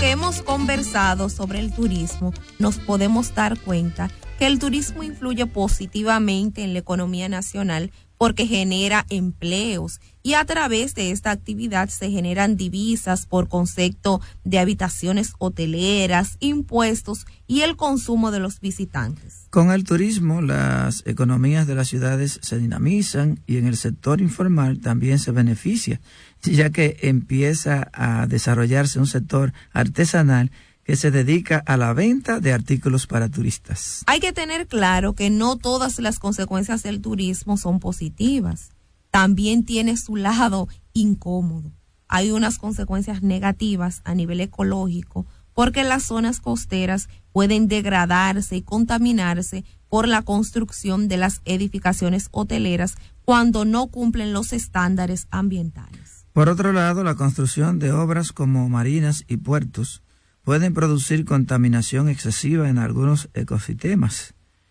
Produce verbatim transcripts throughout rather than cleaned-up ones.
que hemos conversado sobre el turismo, nos podemos dar cuenta que el turismo influye positivamente en la economía nacional porque genera empleos y a través de esta actividad se generan divisas por concepto de habitaciones hoteleras, impuestos y el consumo de los visitantes. Con el turismo, las economías de las ciudades se dinamizan y en el sector informal también se beneficia, ya que empieza a desarrollarse un sector artesanal que se dedica a la venta de artículos para turistas. Hay que tener claro que no todas las consecuencias del turismo son positivas. También tiene su lado incómodo. Hay unas consecuencias negativas a nivel ecológico porque las zonas costeras pueden degradarse y contaminarse por la construcción de las edificaciones hoteleras cuando no cumplen los estándares ambientales. Por otro lado, la construcción de obras como marinas y puertos pueden producir contaminación excesiva en algunos ecosistemas,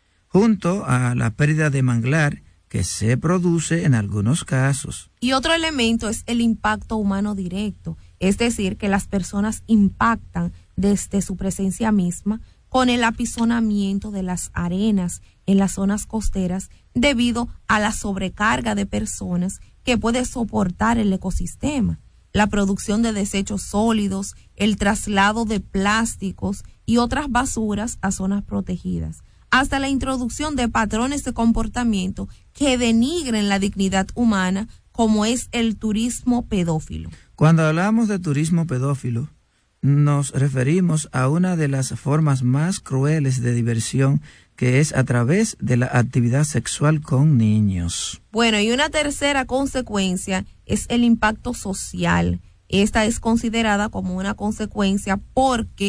junto a la pérdida de manglar que se produce en algunos casos. Y otro elemento es el impacto humano directo, es decir, que las personas impactan desde su presencia misma con el apisonamiento de las arenas en las zonas costeras debido a la sobrecarga de personas que puede soportar el ecosistema, la producción de desechos sólidos, el traslado de plásticos y otras basuras a zonas protegidas, hasta la introducción de patrones de comportamiento que denigren la dignidad humana, como es el turismo pedófilo. Cuando hablamos de turismo pedófilo, nos referimos a una de las formas más crueles de diversión, que es a través de la actividad sexual con niños. Bueno, y una tercera consecuencia es el impacto social. Esta es considerada como una consecuencia porque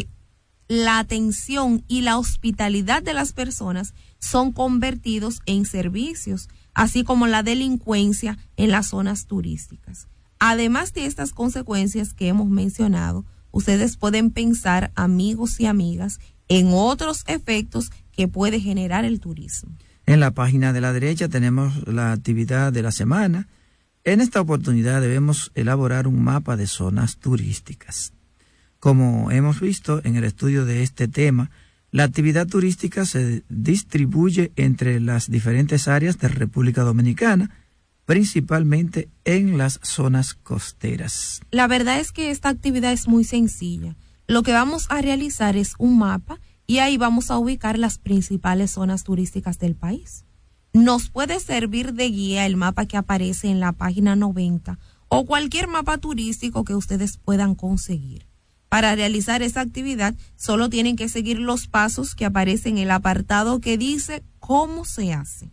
la atención y la hospitalidad de las personas son convertidos en servicios, así como la delincuencia en las zonas turísticas. Además de estas consecuencias que hemos mencionado, ustedes pueden pensar, amigos y amigas, en otros efectos que puede generar el turismo. En la página de la derecha tenemos la actividad de la semana. En esta oportunidad debemos elaborar un mapa de zonas turísticas. Como hemos visto en el estudio de este tema, la actividad turística se distribuye entre las diferentes áreas de República Dominicana, principalmente en las zonas costeras. La verdad es que esta actividad es muy sencilla. Lo que vamos a realizar es un mapa y ahí vamos a ubicar las principales zonas turísticas del país. Nos puede servir de guía el mapa que aparece en la página noventa o cualquier mapa turístico que ustedes puedan conseguir. Para realizar esa actividad, solo tienen que seguir los pasos que aparecen en el apartado que dice cómo se hace.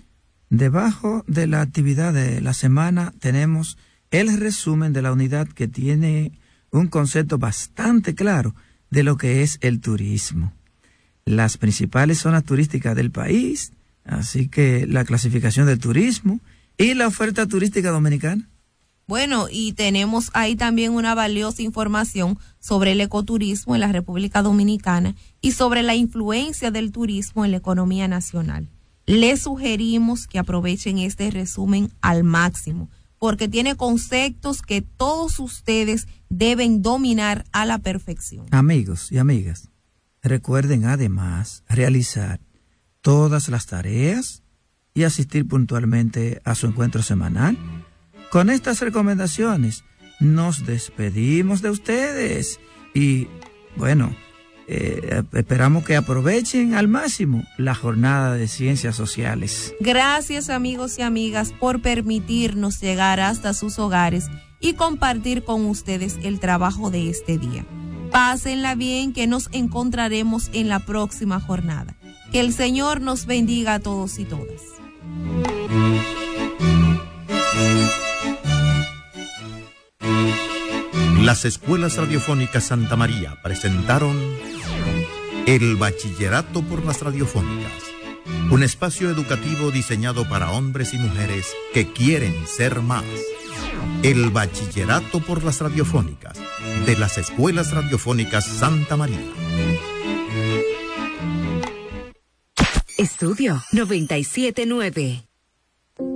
Debajo de la actividad de la semana tenemos el resumen de la unidad que tiene un concepto bastante claro de lo que es el turismo. Las principales zonas turísticas del país, así que la clasificación del turismo y la oferta turística dominicana. Bueno, y tenemos ahí también una valiosa información sobre el ecoturismo en la República Dominicana y sobre la influencia del turismo en la economía nacional. Les sugerimos que aprovechen este resumen al máximo, porque tiene conceptos que todos ustedes deben dominar a la perfección. Amigos y amigas, recuerden además realizar todas las tareas y asistir puntualmente a su encuentro semanal. Con estas recomendaciones nos despedimos de ustedes y, bueno, eh, esperamos que aprovechen al máximo la jornada de ciencias sociales. Gracias, amigos y amigas, por permitirnos llegar hasta sus hogares y compartir con ustedes el trabajo de este día. Pásenla bien, que nos encontraremos en la próxima jornada. Que el Señor nos bendiga a todos y todas. Las escuelas radiofónicas Santa María presentaron El Bachillerato por las Radiofónicas, un espacio educativo diseñado para hombres y mujeres que quieren ser más. El Bachillerato por las Radiofónicas, de las escuelas radiofónicas Santa María. Estudio noventa y siete nueve.